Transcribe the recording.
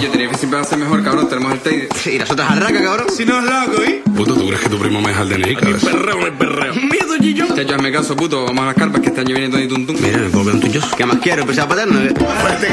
Yo tenía que siempre va a ser mejor, cabrón. Tenemos el Teide. Y las otras arracas, cabrón. Si no es loco, ¿eh? Puto, ¿tú crees que tu primo me deja el DNI, cabrón? Perreo. Miedo, Gillo. Chacho, hazme caso, puto. Vamos a las carpas que este año viene Tony Tuntum. Mira, me puedo ver un tuyo. ¿Qué más quiero? ¿Pesado paterno? Fuerte,